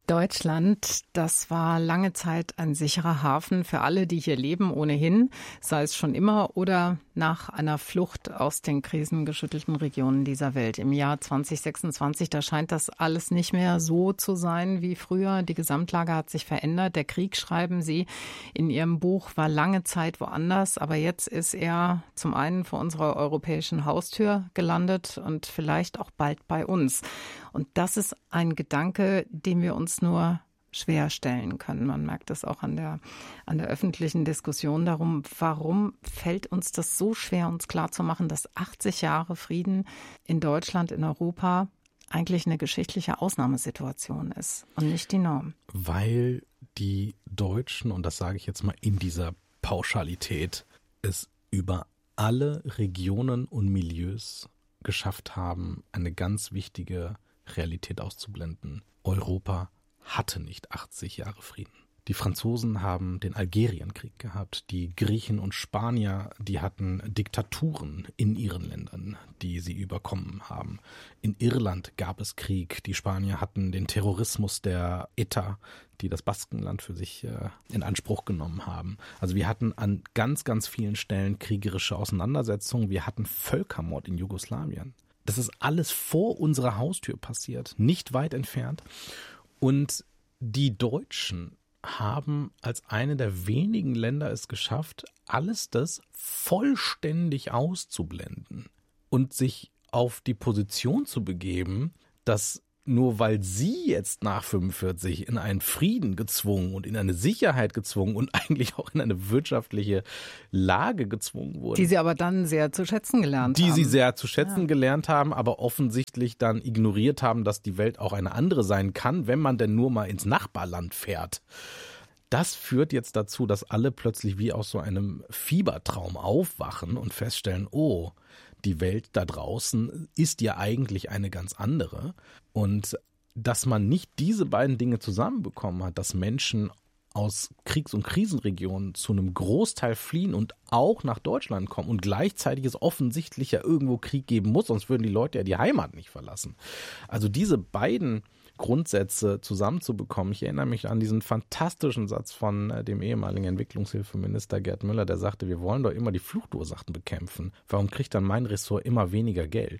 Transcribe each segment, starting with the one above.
Deutschland, das war lange Zeit ein sicherer Hafen für alle, die hier leben, ohnehin, sei es schon immer oder nach einer Flucht aus den krisengeschüttelten Regionen dieser Welt. Im Jahr 2026, da scheint das alles nicht mehr so zu sein wie früher. Die Gesamtlage hat sich verändert. Der Krieg, schreiben Sie in Ihrem Buch, war lange Zeit woanders, aber jetzt ist er zum einen vor unserer europäischen Haustür gelandet und vielleicht auch bald bei uns. Und das ist ein Gedanke, den wir uns nur schwer stellen können. Man merkt das auch an der öffentlichen Diskussion darum, warum fällt uns das so schwer, uns klarzumachen, dass 80 Jahre Frieden in Deutschland, in Europa eigentlich eine geschichtliche Ausnahmesituation ist und nicht die Norm. Weil die Deutschen, und das sage ich jetzt mal in dieser Pauschalität, es über alle Regionen und Milieus geschafft haben, eine ganz wichtige Realität auszublenden. Europa hatte nicht 80 Jahre Frieden. Die Franzosen haben den Algerienkrieg gehabt. Die Griechen und Spanier, die hatten Diktaturen in ihren Ländern, die sie überkommen haben. In Irland gab es Krieg. Die Spanier hatten den Terrorismus der ETA, die das Baskenland für sich in Anspruch genommen haben. Also wir hatten an ganz, ganz vielen Stellen kriegerische Auseinandersetzungen. Wir hatten Völkermord in Jugoslawien. Das ist alles vor unserer Haustür passiert, nicht weit entfernt. Und die Deutschen haben als eine der wenigen Länder es geschafft, alles das vollständig auszublenden und sich auf die Position zu begeben, dass nur weil sie jetzt nach 45 in einen Frieden gezwungen und in eine Sicherheit gezwungen und eigentlich auch in eine wirtschaftliche Lage gezwungen wurden. Die sie aber dann sehr zu schätzen gelernt haben. Die sie sehr zu schätzen gelernt haben, aber offensichtlich dann ignoriert haben, dass die Welt auch eine andere sein kann, wenn man denn nur mal ins Nachbarland fährt. Das führt jetzt dazu, dass alle plötzlich wie aus so einem Fiebertraum aufwachen und feststellen, oh, die Welt da draußen ist ja eigentlich eine ganz andere. Und dass man nicht diese beiden Dinge zusammenbekommen hat, dass Menschen aus Kriegs- und Krisenregionen zu einem Großteil fliehen und auch nach Deutschland kommen und gleichzeitig es offensichtlich ja irgendwo Krieg geben muss, sonst würden die Leute ja die Heimat nicht verlassen. Also diese beiden Grundsätze zusammenzubekommen. Ich erinnere mich an diesen fantastischen Satz von dem ehemaligen Entwicklungshilfeminister Gerd Müller, der sagte, wir wollen doch immer die Fluchtursachen bekämpfen. Warum kriegt dann mein Ressort immer weniger Geld?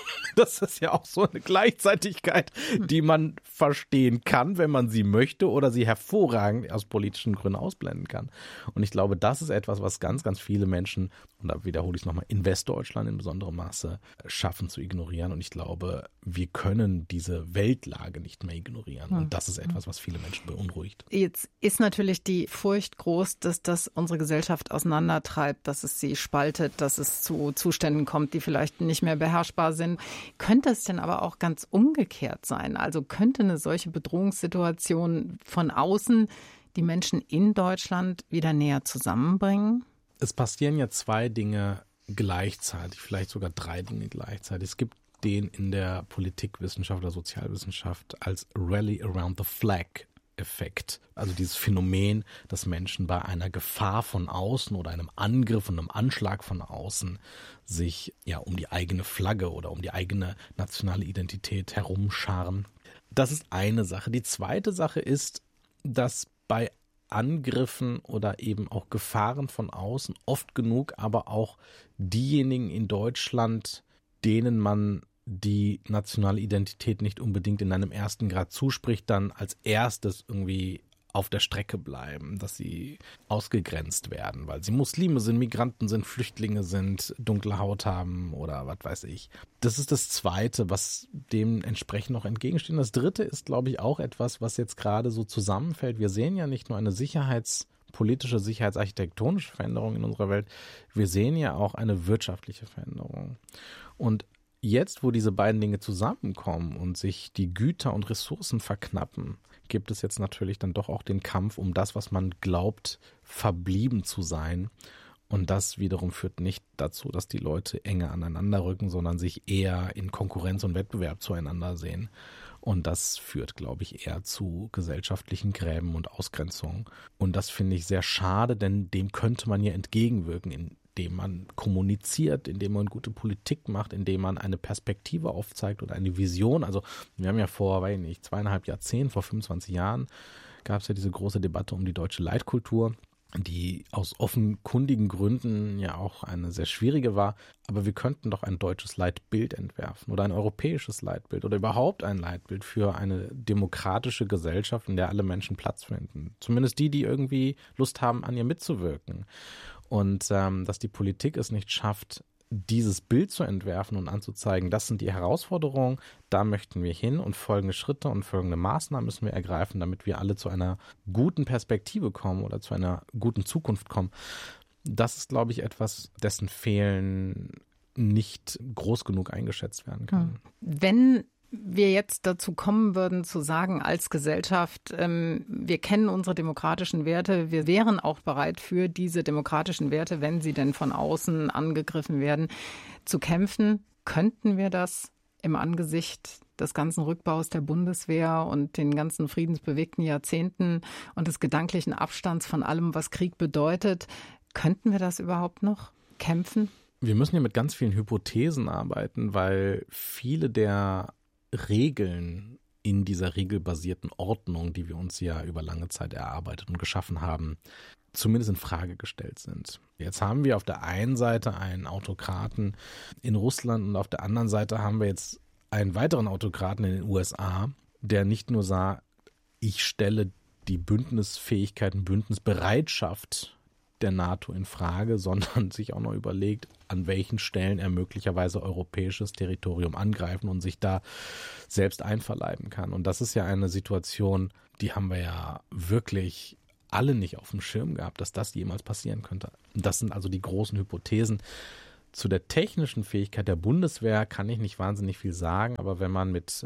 Das ist ja auch so eine Gleichzeitigkeit, die man verstehen kann, wenn man sie möchte oder sie hervorragend aus politischen Gründen ausblenden kann. Und ich glaube, das ist etwas, was ganz, ganz viele Menschen, und da wiederhole ich es nochmal, in Westdeutschland in besonderem Maße schaffen zu ignorieren. Und ich glaube, wir können diese Weltlage nicht mehr ignorieren. Und das ist etwas, was viele Menschen beunruhigt. Jetzt ist natürlich die Furcht groß, dass das unsere Gesellschaft auseinandertreibt, dass es sie spaltet, dass es zu Zuständen kommt, die vielleicht nicht mehr beherrschbar sind. Könnte es denn aber auch ganz umgekehrt sein? Also könnte eine solche Bedrohungssituation von außen die Menschen in Deutschland wieder näher zusammenbringen? Es passieren ja zwei Dinge gleichzeitig, vielleicht sogar drei Dinge gleichzeitig. Es gibt den in der Politikwissenschaft oder Sozialwissenschaft als Rally Around the Flag Effekt. Also dieses Phänomen, dass Menschen bei einer Gefahr von außen oder einem Angriff und einem Anschlag von außen sich ja um die eigene Flagge oder um die eigene nationale Identität herumscharen. Das ist eine Sache. Die zweite Sache ist, dass bei Angriffen oder eben auch Gefahren von außen oft genug aber auch diejenigen in Deutschland, denen man die nationale Identität nicht unbedingt in einem ersten Grad zuspricht, dann als erstes irgendwie auf der Strecke bleiben, dass sie ausgegrenzt werden, weil sie Muslime sind, Migranten sind, Flüchtlinge sind, dunkle Haut haben oder was weiß ich. Das ist das Zweite, was dem entsprechend noch entgegensteht. Das Dritte ist, glaube ich, auch etwas, was jetzt gerade so zusammenfällt. Wir sehen ja nicht nur eine politische, sicherheitsarchitektonische Veränderung in unserer Welt, wir sehen ja auch eine wirtschaftliche Veränderung. Und jetzt, wo diese beiden Dinge zusammenkommen und sich die Güter und Ressourcen verknappen, gibt es jetzt natürlich dann doch auch den Kampf um das, was man glaubt, verblieben zu sein. Und das wiederum führt nicht dazu, dass die Leute enger aneinander rücken, sondern sich eher in Konkurrenz und Wettbewerb zueinander sehen. Und das führt, glaube ich, eher zu gesellschaftlichen Gräben und Ausgrenzungen. Und das finde ich sehr schade, denn dem könnte man ja entgegenwirken, indem man kommuniziert, indem man gute Politik macht, indem man eine Perspektive aufzeigt oder eine Vision. Also wir haben ja vor, 2,5 Jahrzehnten, vor 25 Jahren, gab es ja diese große Debatte um die deutsche Leitkultur, die aus offenkundigen Gründen ja auch eine sehr schwierige war. Aber wir könnten doch ein deutsches Leitbild entwerfen oder ein europäisches Leitbild oder überhaupt ein Leitbild für eine demokratische Gesellschaft, in der alle Menschen Platz finden. Zumindest die irgendwie Lust haben, an ihr mitzuwirken. Und dass die Politik es nicht schafft, dieses Bild zu entwerfen und anzuzeigen, das sind die Herausforderungen, da möchten wir hin und folgende Schritte und folgende Maßnahmen müssen wir ergreifen, damit wir alle zu einer guten Perspektive kommen oder zu einer guten Zukunft kommen. Das ist, glaube ich, etwas, dessen Fehlen nicht groß genug eingeschätzt werden kann. Wenn wir jetzt dazu kommen würden, zu sagen, als Gesellschaft, wir kennen unsere demokratischen Werte, wir wären auch bereit für diese demokratischen Werte, wenn sie denn von außen angegriffen werden, zu kämpfen, könnten wir das im Angesicht des ganzen Rückbaus der Bundeswehr und den ganzen friedensbewegten Jahrzehnten und des gedanklichen Abstands von allem, was Krieg bedeutet, könnten wir das überhaupt noch kämpfen? Wir müssen ja mit ganz vielen Hypothesen arbeiten, weil viele der Regeln in dieser regelbasierten Ordnung, die wir uns ja über lange Zeit erarbeitet und geschaffen haben, zumindest in Frage gestellt sind. Jetzt haben wir auf der einen Seite einen Autokraten in Russland und auf der anderen Seite haben wir jetzt einen weiteren Autokraten in den USA, der nicht nur sagt, ich stelle die Bündnisfähigkeit und Bündnisbereitschaft der NATO in Frage, sondern sich auch noch überlegt, an welchen Stellen er möglicherweise europäisches Territorium angreifen und sich da selbst einverleiben kann. Und das ist ja eine Situation, die haben wir ja wirklich alle nicht auf dem Schirm gehabt, dass das jemals passieren könnte. Das sind also die großen Hypothesen. Zu der technischen Fähigkeit der Bundeswehr kann ich nicht wahnsinnig viel sagen, aber wenn man mit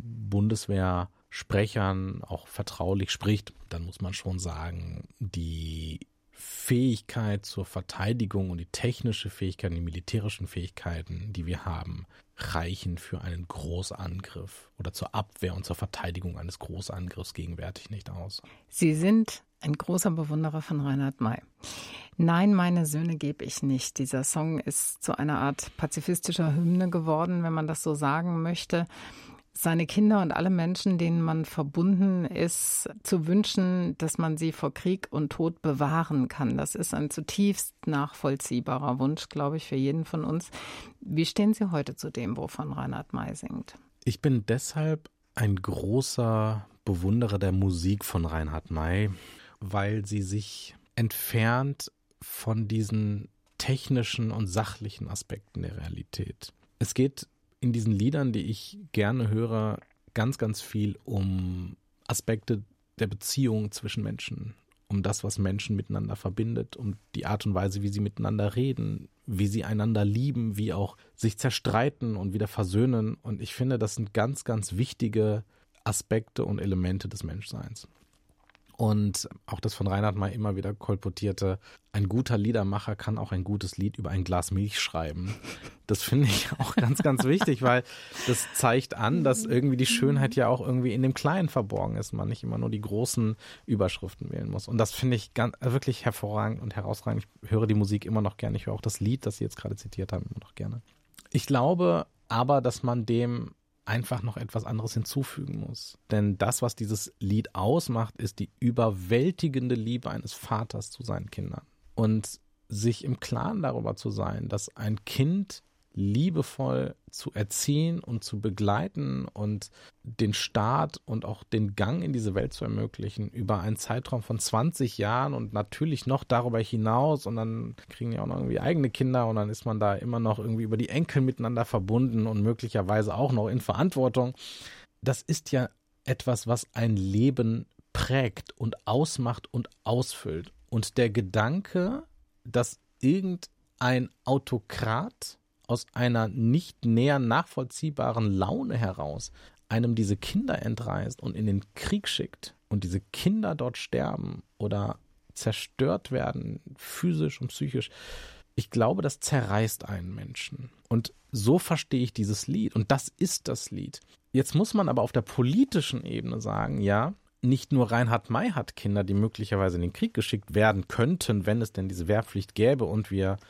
Bundeswehrsprechern auch vertraulich spricht, dann muss man schon sagen, die Fähigkeit zur Verteidigung und die technische Fähigkeit, die militärischen Fähigkeiten, die wir haben, reichen für einen Großangriff oder zur Abwehr und zur Verteidigung eines Großangriffs gegenwärtig nicht aus. Sie sind ein großer Bewunderer von Reinhard May. Nein, meine Söhne gebe ich nicht. Dieser Song ist zu einer Art pazifistischer Hymne geworden, wenn man das so sagen möchte. Seine Kinder und alle Menschen, denen man verbunden ist, zu wünschen, dass man sie vor Krieg und Tod bewahren kann. Das ist ein zutiefst nachvollziehbarer Wunsch, glaube ich, für jeden von uns. Wie stehen Sie heute zu dem, wovon Reinhard May singt? Ich bin deshalb ein großer Bewunderer der Musik von Reinhard May, weil sie sich entfernt von diesen technischen und sachlichen Aspekten der Realität. Es geht in diesen Liedern, die ich gerne höre, ganz, ganz viel um Aspekte der Beziehung zwischen Menschen, um das, was Menschen miteinander verbindet, um die Art und Weise, wie sie miteinander reden, wie sie einander lieben, wie auch sich zerstreiten und wieder versöhnen. Und ich finde, das sind ganz, ganz wichtige Aspekte und Elemente des Menschseins. Und auch das von Reinhard May immer wieder kolportierte, ein guter Liedermacher kann auch ein gutes Lied über ein Glas Milch schreiben. Das finde ich auch ganz, ganz wichtig, weil das zeigt an, dass irgendwie die Schönheit ja auch irgendwie in dem Kleinen verborgen ist, man nicht immer nur die großen Überschriften wählen muss. Und das finde ich wirklich hervorragend und herausragend. Ich höre die Musik immer noch gerne, ich höre auch das Lied, das Sie jetzt gerade zitiert haben, immer noch gerne. Ich glaube aber, dass man dem einfach noch etwas anderes hinzufügen muss. Denn das, was dieses Lied ausmacht, ist die überwältigende Liebe eines Vaters zu seinen Kindern. Und sich im Klaren darüber zu sein, dass ein Kind liebevoll zu erziehen und zu begleiten und den Start und auch den Gang in diese Welt zu ermöglichen über einen Zeitraum von 20 Jahren und natürlich noch darüber hinaus, und dann kriegen die auch noch irgendwie eigene Kinder und dann ist man da immer noch irgendwie über die Enkel miteinander verbunden und möglicherweise auch noch in Verantwortung. Das ist ja etwas, was ein Leben prägt und ausmacht und ausfüllt. Und der Gedanke, dass irgendein Autokrat aus einer nicht näher nachvollziehbaren Laune heraus einem diese Kinder entreißt und in den Krieg schickt und diese Kinder dort sterben oder zerstört werden, physisch und psychisch, ich glaube, das zerreißt einen Menschen. Und so verstehe ich dieses Lied. Und das ist das Lied. Jetzt muss man aber auf der politischen Ebene sagen, ja, nicht nur Reinhard May hat Kinder, die möglicherweise in den Krieg geschickt werden könnten, wenn es denn diese Wehrpflicht gäbe und wir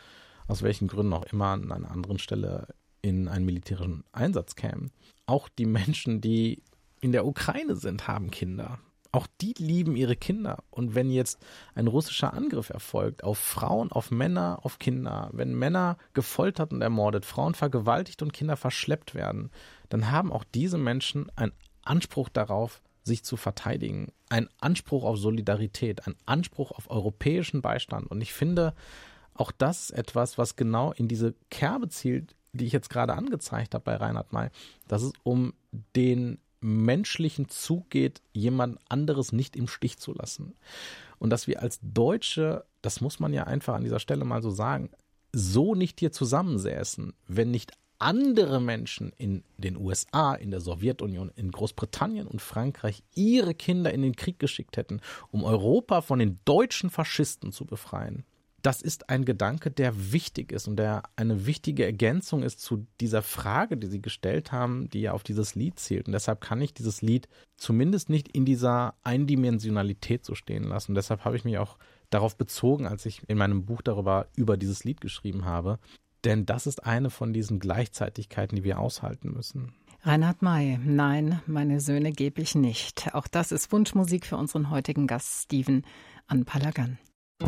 aus welchen Gründen auch immer an einer anderen Stelle in einen militärischen Einsatz kämen. Auch die Menschen, die in der Ukraine sind, haben Kinder. Auch die lieben ihre Kinder. Und wenn jetzt ein russischer Angriff erfolgt auf Frauen, auf Männer, auf Kinder, wenn Männer gefoltert und ermordet, Frauen vergewaltigt und Kinder verschleppt werden, dann haben auch diese Menschen einen Anspruch darauf, sich zu verteidigen, einen Anspruch auf Solidarität, einen Anspruch auf europäischen Beistand. Und ich finde, auch das ist etwas, was genau in diese Kerbe zielt, die ich jetzt gerade angezeigt habe bei Reinhard May, dass es um den menschlichen Zug geht, jemand anderes nicht im Stich zu lassen. Und dass wir als Deutsche, das muss man ja einfach an dieser Stelle mal so sagen, so nicht hier zusammensäßen, wenn nicht andere Menschen in den USA, in der Sowjetunion, in Großbritannien und Frankreich ihre Kinder in den Krieg geschickt hätten, um Europa von den deutschen Faschisten zu befreien. Das ist ein Gedanke, der wichtig ist und der eine wichtige Ergänzung ist zu dieser Frage, die Sie gestellt haben, die ja auf dieses Lied zielt. Und deshalb kann ich dieses Lied zumindest nicht in dieser Eindimensionalität so stehen lassen. Und deshalb habe ich mich auch darauf bezogen, als ich in meinem Buch über dieses Lied geschrieben habe. Denn das ist eine von diesen Gleichzeitigkeiten, die wir aushalten müssen. Reinhard May, nein, meine Söhne gebe ich nicht. Auch das ist Wunschmusik für unseren heutigen Gast Steven Anpalagan.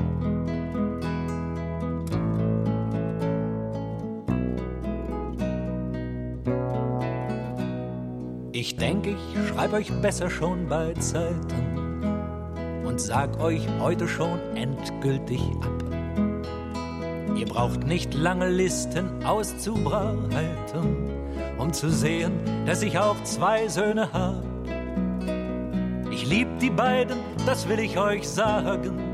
Ich denke, ich schreibe euch besser schon bei Zeiten und sag euch heute schon endgültig ab. Ihr braucht nicht lange Listen auszubreiten, um zu sehen, dass ich auch 2 Söhne hab. Ich lieb die beiden, das will ich euch sagen.